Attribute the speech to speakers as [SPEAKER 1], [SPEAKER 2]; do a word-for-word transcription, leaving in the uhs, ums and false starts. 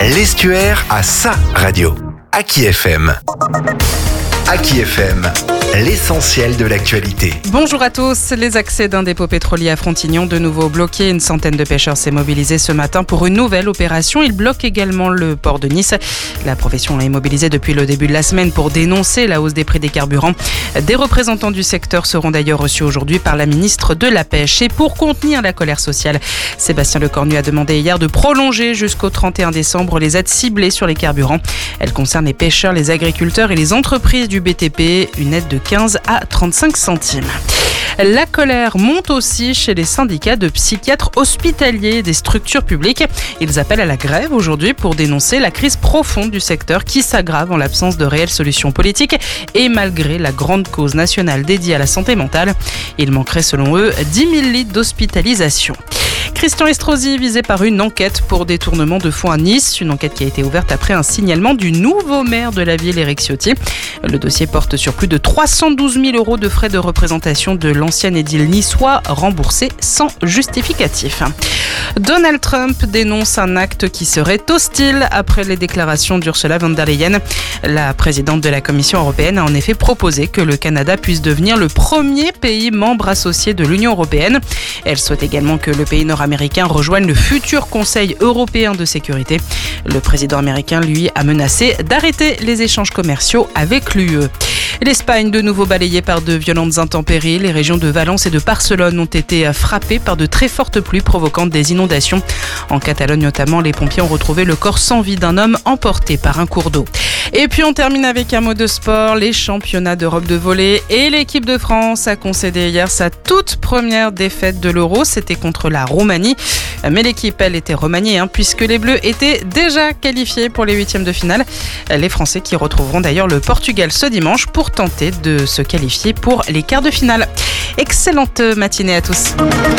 [SPEAKER 1] L'Estuaire a sa radio. Aki F M. Aki F M, l'essentiel de l'actualité.
[SPEAKER 2] Bonjour à tous. Les accès d'un dépôt pétrolier à Frontignan de nouveau bloqués. Une centaine de pêcheurs s'est mobilisée ce matin pour une nouvelle opération. Ils bloquent également le port de Nice. La profession est mobilisée depuis le début de la semaine pour dénoncer la hausse des prix des carburants. Des représentants du secteur seront d'ailleurs reçus aujourd'hui par la ministre de la Pêche. Et pour contenir la colère sociale, Sébastien Lecornu a demandé hier de prolonger jusqu'au trente et un décembre les aides ciblées sur les carburants. Elles concernent les pêcheurs, les agriculteurs et les entreprises du B T P, une aide de quinze à trente-cinq centimes. La colère monte aussi chez les syndicats de psychiatres hospitaliers des structures publiques. Ils appellent à la grève aujourd'hui pour dénoncer la crise profonde du secteur qui s'aggrave en l'absence de réelles solutions politiques et malgré la grande cause nationale dédiée à la santé mentale. Il manquerait selon eux dix mille lits d'hospitalisation. Christian Estrosi visé par une enquête pour détournement de fonds à Nice. Une enquête qui a été ouverte après un signalement du nouveau maire de la ville, Éric Ciotti. Le dossier porte sur plus de trois cent douze mille euros de frais de représentation de l'ancien édile niçois remboursés sans justificatif. Donald Trump dénonce un acte qui serait hostile après les déclarations d'Ursula von der Leyen. La présidente de la Commission européenne a en effet proposé que le Canada puisse devenir le premier pays membre associé de l'Union européenne. Elle souhaite également que le pays nord-américain rejoigne le futur Conseil européen de sécurité. Le président américain, lui, a menacé d'arrêter les échanges commerciaux avec l'U E. L'Espagne, de nouveau balayée par de violentes intempéries. Les régions de Valence et de Barcelone ont été frappées par de très fortes pluies provoquant des inondations. En Catalogne notamment, les pompiers ont retrouvé le corps sans vie d'un homme emporté par un cours d'eau. Et puis on termine avec un mot de sport, les championnats d'Europe de volley. Et l'équipe de France a concédé hier sa toute première défaite de l'Euro. C'était contre la Roumanie. Mais l'équipe, elle, était remaniée hein, puisque les Bleus étaient déjà qualifiés pour les huitièmes de finale. Les Français qui retrouveront d'ailleurs le Portugal ce dimanche pour tenter de se qualifier pour les quarts de finale. Excellente matinée à tous.